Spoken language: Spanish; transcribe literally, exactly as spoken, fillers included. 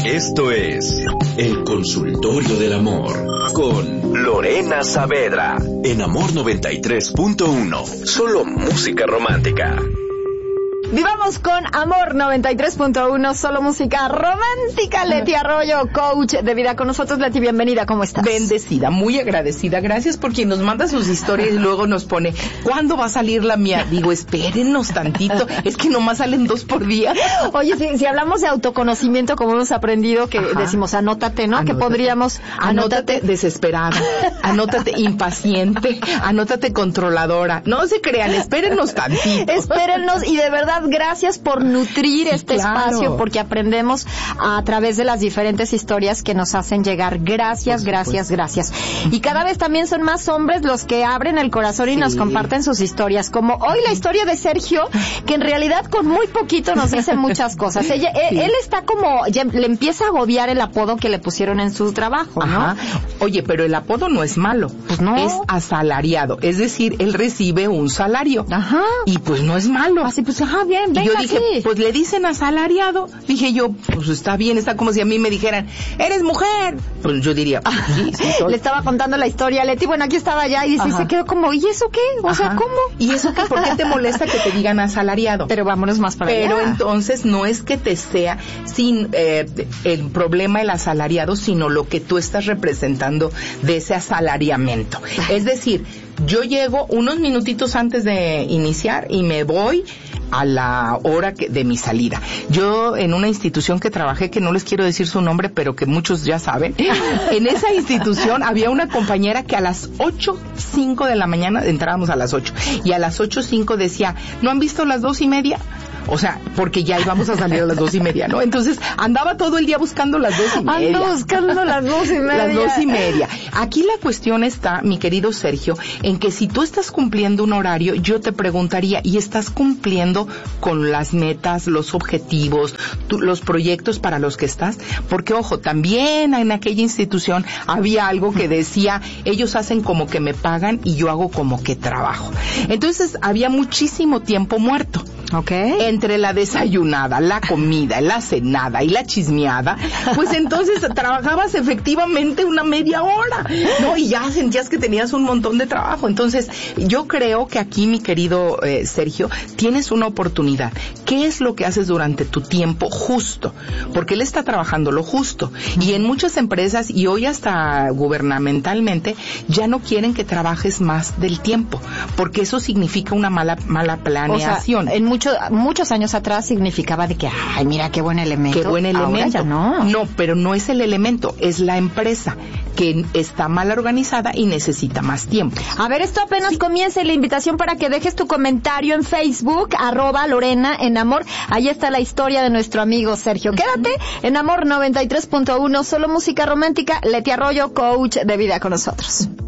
Esto es El Consultorio del Amor con Lorena Saavedra en Amor noventa y tres punto uno. Solo música romántica. Vivamos con Amor noventa y tres punto uno, solo música romántica. Leti Arroyo, coach de vida con nosotros. Leti, bienvenida, ¿cómo estás? Bendecida, muy agradecida. Gracias por quien nos manda sus historias y luego nos pone, ¿cuándo va a salir la mía? Digo, espérennos tantito, es que nomás salen dos por día. Oye, si, si hablamos de autoconocimiento, como hemos aprendido, que Ajá. decimos, anótate, ¿no? Anótate. Que podríamos... Anótate, anótate desesperada, anótate impaciente, anótate controladora. No se crean, espérennos tantito. Espérennos y de verdad, gracias por nutrir sí, este claro. espacio, porque aprendemos a través de las diferentes historias que nos hacen llegar. Gracias, gracias, gracias. Y cada vez también son más hombres los que abren el corazón y sí. nos comparten sus historias, como hoy la historia de Sergio, que en realidad con muy poquito nos dice muchas cosas. Ella, sí. él, él está como, ya, le empieza a agobiar el apodo que le pusieron en su trabajo, ¿no? Ajá. Oye, pero el apodo no es malo, pues no. es asalariado, es decir, él recibe un salario. Ajá. Y pues no es malo. Así pues, ajá, bien, venga, y yo dije, aquí. Pues le dicen asalariado. Dije yo, pues está bien, está como si a mí me dijeran, eres mujer. Pues yo diría, pues, sí, sí soy. Le estaba contando la historia a Leti, bueno, aquí estaba ya y sí, se quedó como, ¿y eso qué? O Ajá. sea, ¿cómo? ¿Y eso qué? ¿Por qué te molesta que te digan asalariado? Pero vámonos más para Pero allá. entonces no es que te sea sin eh, el problema el asalariado, sino lo que tú estás representando de ese asalariamiento. Es decir, yo llego unos minutitos antes de iniciar y me voy a la hora que, de mi salida. Yo en una institución que trabajé, que no les quiero decir su nombre, pero que muchos ya saben, en esa institución había una compañera que a las ocho cinco de la mañana, entrábamos a las ocho, y a las ocho cinco decía, ¿no han visto las dos y media? O sea, porque ya íbamos a salir a las dos y media, ¿no? Entonces, andaba todo el día buscando las dos y media. Ando buscando las dos y media. Las dos y media. Aquí la cuestión está, mi querido Sergio, en que si tú estás cumpliendo un horario, yo te preguntaría, ¿y estás cumpliendo con las metas, los objetivos, tu, los proyectos para los que estás? Porque, ojo, también en aquella institución había algo que decía, ellos hacen como que me pagan y yo hago como que trabajo. Entonces, había muchísimo tiempo muerto. Okay. Entre la desayunada, la comida, la cenada y la chismeada, pues entonces trabajabas efectivamente una media hora, ¿no? Y ya sentías que tenías un montón de trabajo. Entonces, yo creo que aquí, mi querido eh, Sergio, tienes una oportunidad. ¿Qué es lo que haces durante tu tiempo justo? Porque él está trabajando lo justo. Y en muchas empresas, y hoy hasta gubernamentalmente, ya no quieren que trabajes más del tiempo, porque eso significa una mala mala planeación. O sea, en muchos muchos años atrás significaba de que, ay, mira qué buen elemento. Qué buen elemento. Ahora ya no. No, pero no es el elemento, es la empresa que está mal organizada y necesita más tiempo. A ver, esto apenas sí. comienza, y la invitación para que dejes tu comentario en Facebook, arroba Lorena en Amor. Ahí está la historia de nuestro amigo Sergio. Quédate en Amor noventa y tres punto uno, solo música romántica. Leti Arroyo, coach de vida con nosotros.